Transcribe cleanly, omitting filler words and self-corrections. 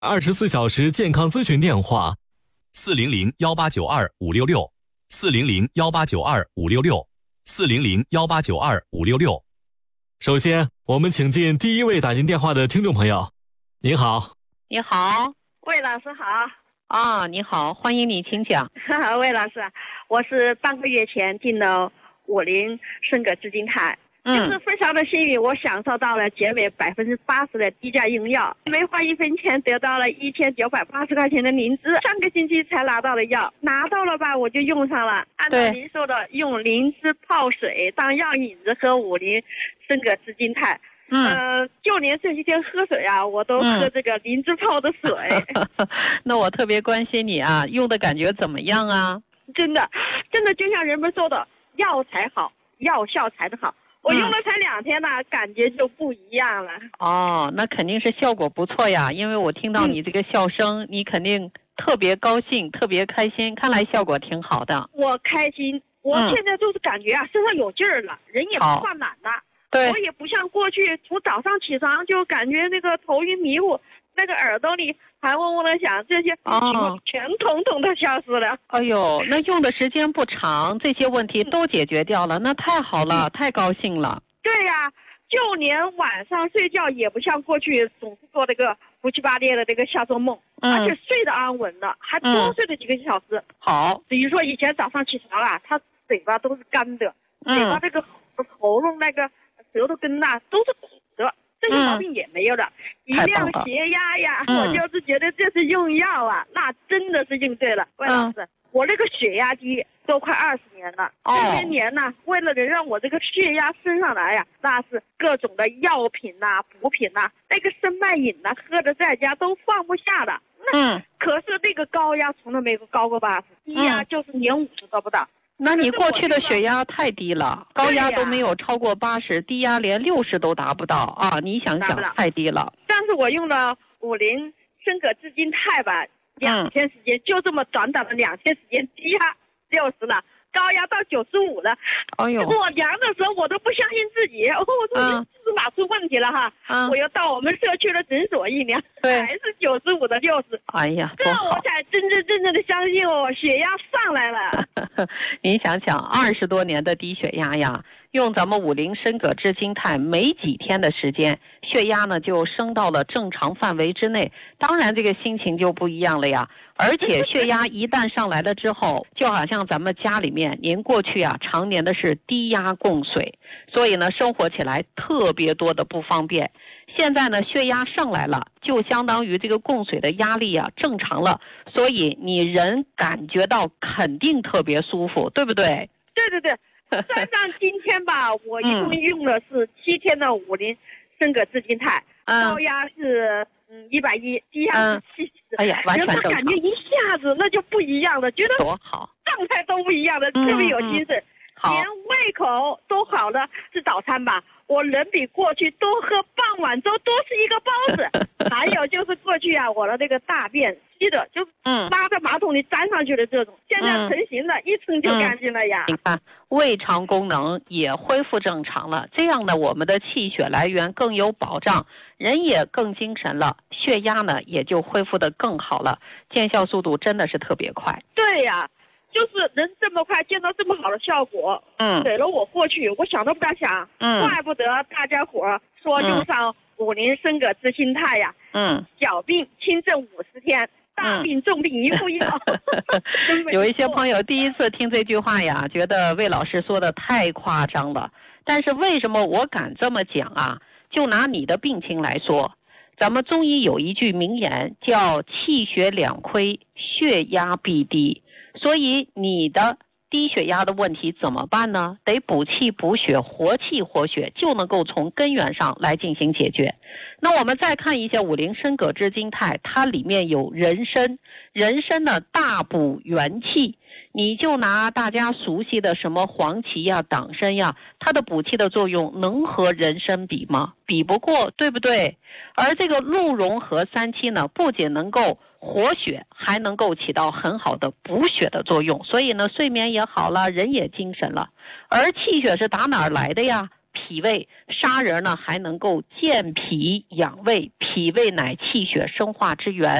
24小时健康咨询电话：400-1892-566，400-1892-566，400-1892-566。首先，我们请进第一位打进电话的听众朋友。您好。 你好。 魏老师好。 啊，你好，欢迎你，请讲。 魏老师，我是半个月前订了50升格资金肽，就是非常的幸运，我享受到了减免80%的低价用药，没花1分钱得到了1980块钱的灵芝，上个星期才拿到了药，拿到了吧我就用上了，按照您说的用灵芝泡水当药引子喝50升格资金肽。就连这几天喝水啊，我都喝这个灵芝泡的水。 那我特别关心你啊，用的感觉怎么样啊？ 真的就像人们说的，药才好，药效才好。我用了才2天呢，感觉就不一样了。 哦，那肯定是效果不错呀，因为我听到你这个笑声，你肯定特别高兴，特别开心，看来效果挺好的。 我开心，我现在就是感觉啊，身上有劲儿了，人也不犯懒了。 对， 我也不像过去从早上起床就感觉那个头晕迷糊，那个耳朵里还嗡嗡的响，这些情况全统统的消失了。 哎呦，那用的时间不长，这些问题都解决掉了，那太好了，太高兴了。 对呀，就连晚上睡觉也不像过去总是做那个胡七八烈的那个瞎做梦，而且睡得安稳了，还多睡了几个小时。 好， 比如说以前早上起床啊，他嘴巴都是干的，嘴巴那个喉咙那个舌头根呐都是苦的，这些毛病也没有了。一量血压呀，我就是觉得这是用药啊，那真的是用对了。魏老师，我那个血压低都快20年了，这些年呢，为了能让我这个血压升上来呀，那是各种的药品呐、补品呐，那个生脉饮呐，喝的在家都放不下了。可是这个高压从来没有高过80，低压就是连50都不到。 那你过去的血压太低了，高压都没有超过80，低压连60都达不到啊！你想想，太低了。 但是我用了50升格资金肽吧，2天时间，就这么短短的2天时间，低压60了，高压到95了。哎呦！我量的时候我都不相信自己，我说是不是哪出问题了哈？我又到我们社区的诊所一量，还是95的60。 哎呀， 这我才真正的相信血压上来了。 您想想，20多年的低血压呀，用咱们50升格资金肽，没几天的时间，血压呢就升到了正常范围之内，当然这个心情就不一样了呀。而且血压一旦上来了之后，就好像咱们家里面，您过去啊常年的是低压供水，所以呢生活起来特别多的不方便。现在呢血压上来了，就相当于这个供水的压力啊正常了，所以你人感觉到肯定特别舒服，对不对？ 对。算上今天吧，我一共用的是7天的50升格资金肽，高压是110，低压是70。 哎呀，完全正常。 感觉一下子那就不一样了，觉得多好， 状态都不一样的，特别有精神，连胃口都好了。吃早餐吧，我人比过去多喝半碗粥，多吃1个包子。还有就是过去啊，我的那个大便吸的就拉在马桶里粘上去的这种，现在成型了，一冲就干净了呀。 你看，胃肠功能也恢复正常了，这样呢，我们的气血来源更有保障，人也更精神了，血压呢也就恢复得更好了，见效速度真的是特别快。 对呀，就是能这么快见到这么好的效果，给了我过去我想都不敢想，怪不得大家伙说用上50升格资金肽呀，小病轻症50天，大病重病一副药。 有一些朋友第一次听这句话呀，觉得魏老师说的太夸张了，但是为什么我敢这么讲啊？就拿你的病情来说，咱们中医有一句名言叫气血两亏，血压必低，所以你的低血压的问题怎么办呢？得补气补血，活气活血，就能够从根源上来进行解决。那我们再看一下50升格资金肽，它里面有人参，人参呢大补元气。你就拿大家熟悉的什么黄芪呀、党参呀，它的补气的作用能和人参比吗？比不过，对不对？而这个鹿茸和三七呢，不仅能够活血，还能够起到很好的补血的作用，所以呢睡眠也好了，人也精神了。而气血是打哪儿来的呀？ 脾胃，砂仁呢还能够健脾养胃，脾胃乃气血生化之源。